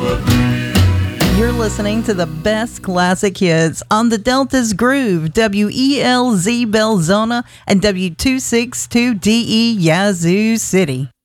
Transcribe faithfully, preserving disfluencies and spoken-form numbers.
You're listening to the best classic hits on the Delta's Groove, W E L Z Belzona and W two sixty-two D E Yazoo City.